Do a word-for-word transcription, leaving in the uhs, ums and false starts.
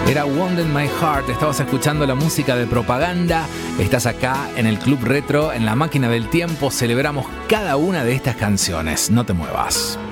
Era Wounded My Heart. Estabas escuchando la música de Propaganda. Estás acá en el Club Retro, en la máquina del tiempo. Celebramos cada una de estas canciones. No te muevas.